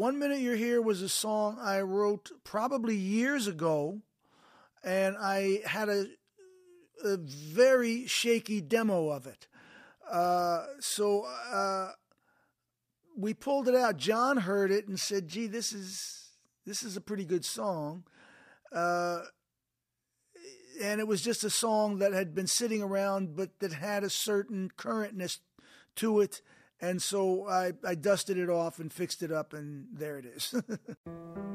One Minute You're Here was a song I wrote probably years ago, and I had a very shaky demo of it. So we pulled it out. John heard it and said, "Gee, this is a pretty good song." And it was just a song that had been sitting around, but that had a certain currentness to it. And so I dusted it off and fixed it up, and there it is.